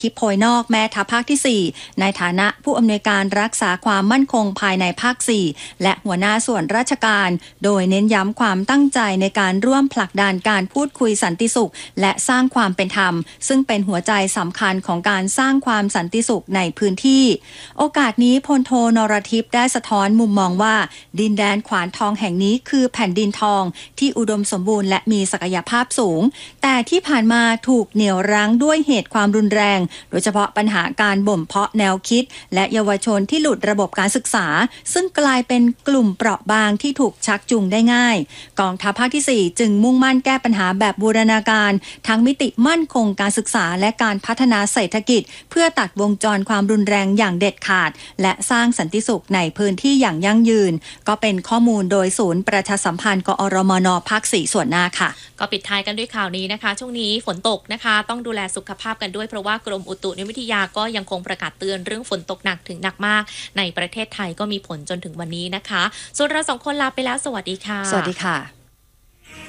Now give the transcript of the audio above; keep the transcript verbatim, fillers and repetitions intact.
ทิพย์โพยนอกแม่ทัพภาคที่สี่ในฐานะผู้อำนวยการรักษาความมั่นคงภายในภาคสี่และหัวหน้าส่วนราชการโดยเน้นย้ำความตั้งใจในการร่วมผลักดันการพูดคุยสันติสุขและสร้างความเป็นธรรมซึ่งเป็นหัวใจสำคัญของการสร้างความสันติสุขในพื้นที่โอกาสนี้พลโทนรทิพย์ได้สะท้อนมุมมองว่าดินแดนขวานทองแห่งนี้คือแผ่นดินทองที่อุดมสมบูรณ์และมีศักยภาพสูงแต่ที่ผ่านมาถูกเหนี่ยวรั้งด้วยเหตุความรุนแรงโดยเฉพาะปัญหาการบ่มเพาะแนวคิดและเยาวชนที่หลุดระบบการศึกษาซึ่งกลายเป็นกลุ่มเปราะบางที่ถูกชักจูงได้ง่ายกองทัพภาคที่สี่จึงมุ่งมั่นแก้ปัญหาแบบบูรณาการทั้งมิติมั่นคงการศึกษาและการพัฒนาเศรษฐกิจเพื่อตัดวงจรความรุนแรงอย่างเด็ดขาดและสร้างสันติสุขในพื้นที่อย่างยั่งยืนก็เป็นข้อมูลโดยศูนย์ประชาสัมพันธ์กอรมนภาคสี่ส่วนหน้าค่ะก็ปิดท้ายกันด้วยข่าวนี้นะคะช่วงนี้ฝนตกนะคะต้องดูแลสุขภาพกันด้วยเพราะว่ากรมอุตุนิยมวิทยาก็ยังคงประกาศเตือนเรื่องฝนตกหนักถึงหนักมากในประเทศไทยก็มีผลจนถึงวันนี้นะคะส่วนเราสองคนลาไปแล้วสวัสดีค่ะสวัสดีค่ะ